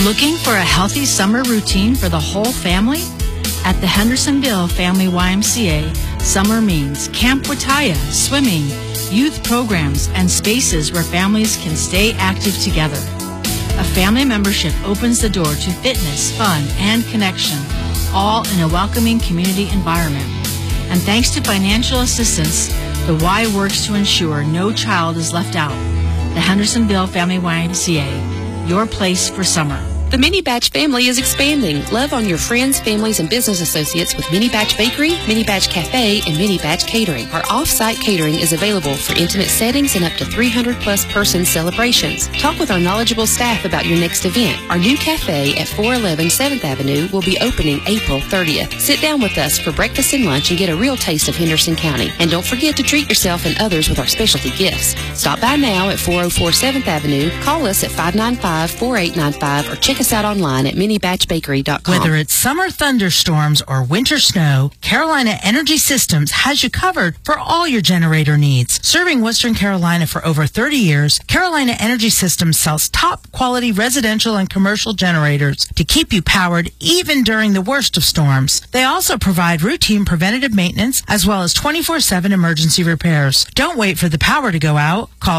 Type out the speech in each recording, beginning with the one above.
Looking for a healthy summer routine for the whole family? At the Hendersonville Family YMCA, summer means Camp Wataya, swimming, youth programs, and spaces where families can stay active together. A family membership opens the door to fitness, fun, and connection, all in a welcoming community environment. And thanks to financial assistance, the Y works to ensure no child is left out. The Hendersonville Family YMCA, your place for summer. The Mini Batch family is expanding. Love on your friends, families, and business associates with Mini Batch Bakery, Mini Batch Cafe, and Mini Batch Catering. Our off-site catering is available for intimate settings and up to 300-plus person celebrations. Talk with our knowledgeable staff about your next event. Our new cafe at 411 7th Avenue will be opening April 30th. Sit down with us for breakfast and lunch and get a real taste of Henderson County. And don't forget to treat yourself and others with our specialty gifts. Stop by now at 404 7th Avenue, call us at 595-4895, or check us out online at minibatchbakery.com. Whether it's summer thunderstorms or winter snow, Carolina Energy Systems has you covered for all your generator needs. Serving Western Carolina for over 30 years, Carolina Energy Systems sells top quality residential and commercial generators to keep you powered even during the worst of storms. They also provide routine preventative maintenance as well as 24/7 emergency repairs. Don't wait for the power to go out. Call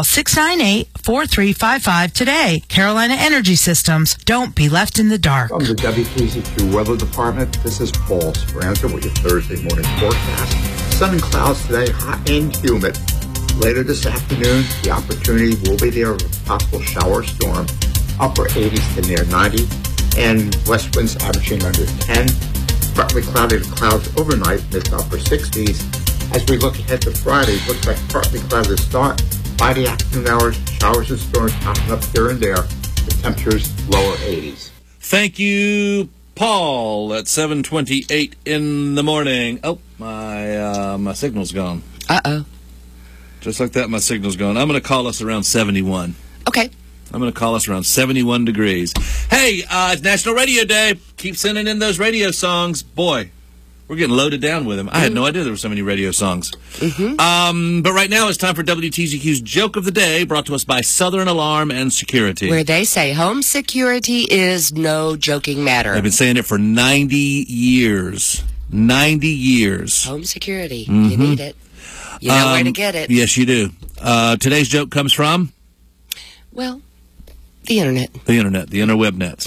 698-4355 today. Carolina Energy Systems. Don't be left in the dark. From the WTZQ Weather Department, this is Paul Speranza with your Thursday morning forecast. Sun and clouds today, hot and humid. Later this afternoon, the opportunity will be there of a possible shower storm, upper 80s to near 90, and west winds averaging under 10. Partly cloudy to clouds overnight, mid to upper 60s. As we look ahead to Friday, looks like partly cloudy to start. By the afternoon hours, showers and storms popping up here and there. The temperatures lower 80s. Thank you, Paul, at 7:28 in the morning. Oh, my signal's gone. Uh-oh. Just like that, my signal's gone. I'm going to call us around 71. Okay. I'm going to call us around 71 degrees. Hey, it's National Radio Day. Keep sending in those radio songs. Boy, we're getting loaded down with them. I had no idea there were so many radio songs. But right now it's time for WTZQ's Joke of the Day, brought to us by Southern Alarm and Security. Where they say home security is no joking matter. I've been saying it for 90 years. 90 years. Home security. You need it. You know where to get it. Yes, you do. Today's joke comes from? Well, the internet. The internet, the interweb nets.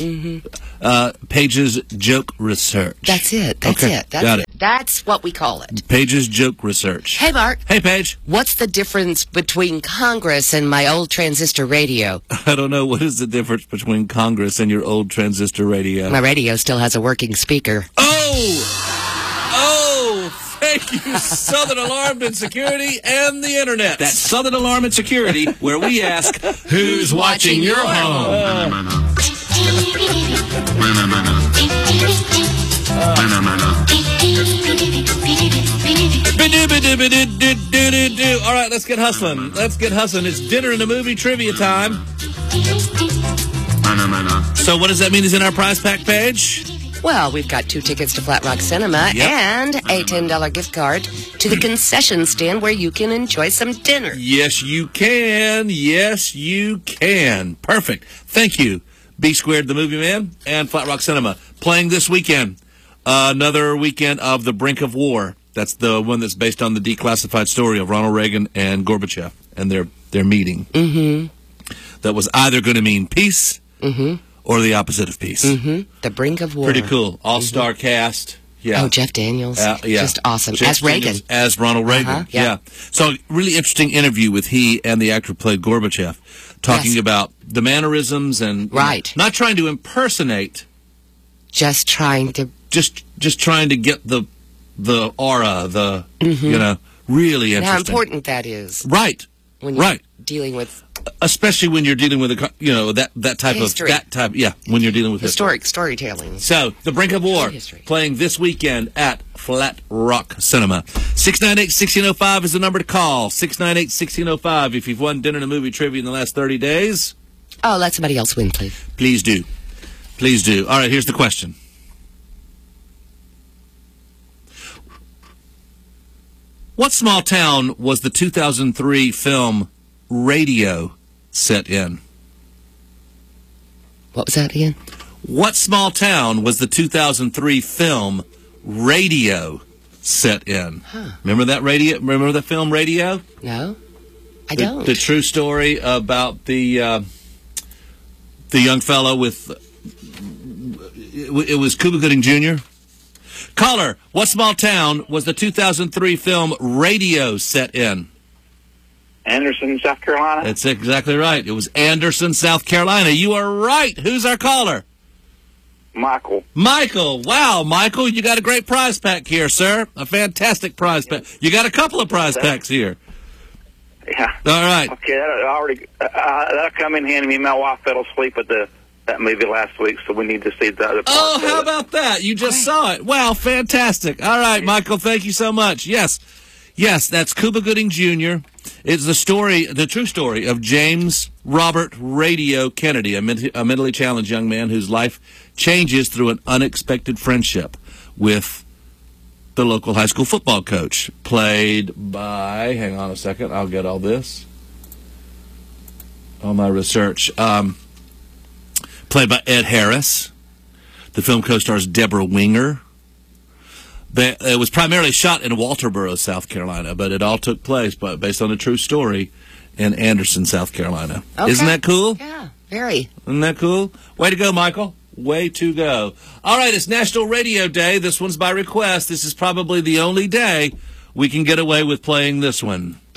Page's Joke Research. That's it. That's it. Got it. That's what we call it. Page's Joke Research. Hey, Mark. Hey, Paige. What's the difference between Congress and my old transistor radio? I don't know. What is the difference between Congress and your old transistor radio? My radio still has a working speaker. Thank you, Southern Alarm and Security and the Internet. That's Southern Alarm and Security, where we ask, who's watching your home? All right, let's get hustling. It's dinner and a movie trivia time. So what does that mean is in our prize pack page? Well, we've got 2 tickets to Flat Rock Cinema and a $10 gift card to the concession stand where you can enjoy some dinner. Yes, you can. Yes, you can. Perfect. Thank you, B Squared, the Movie Man, and Flat Rock Cinema. Playing this weekend, another weekend of The Brink of War. That's the one that's based on the declassified story of Ronald Reagan and Gorbachev and their meeting. That was either going to mean peace or the opposite of peace. The Brink of War. Pretty cool. All-star cast. Yeah. Oh, Jeff Daniels. Just awesome. Jeff as Reagan. Daniels as Ronald Reagan. Yeah. So, really interesting interview with he and the actor who played Gorbachev, talking about the mannerisms and not trying to impersonate. Just trying to get the aura, really interesting. How important that is. Right. When you're dealing with, especially when you're dealing with that type history. When you're dealing with historic storytelling. So, The Brink of War, playing this weekend at Flat Rock Cinema. 698-1605 is the number to call. 698-1605 if you've won dinner and a movie trivia in the last 30 days. Oh, let somebody else win, please. Please do. Please do. All right, here's the question. What small town was the 2003 film Radio set in? What was that again? What small town was the 2003 film Radio set in? Remember that radio? Remember the film Radio? No, I don't. The true story about the young fellow with it was Cuba Gooding Jr. Caller, what small town was the 2003 film Radio set in? Anderson, South Carolina. That's exactly right. It was Anderson, South Carolina. You are right. Who's our caller? Michael. Michael. Wow, Michael, you got a great prize pack here, sir. A fantastic prize pack. You got a couple of prize packs here. Yeah. All right. Okay, that'll come in handy. Me and my wife fell asleep at that movie last week, so we need to see the other part. Oh, how about that? You just saw it. Wow, fantastic. All right, Michael, thank you so much. Yes, that's Cuba Gooding Jr. It's the true story of James Robert Radio Kennedy, a mentally challenged young man whose life changes through an unexpected friendship with the local high school football coach, played by, hang on a second, I'll get all this on my research, played by Ed Harris. The film co-stars Deborah Winger. It was primarily shot in Walterboro, South Carolina, but it all took place based on a true story in Anderson, South Carolina. Okay. Isn't that cool? Yeah, very. Isn't that cool? Way to go, Michael. Way to go. All right, it's National Radio Day. This one's by request. This is probably the only day we can get away with playing this one.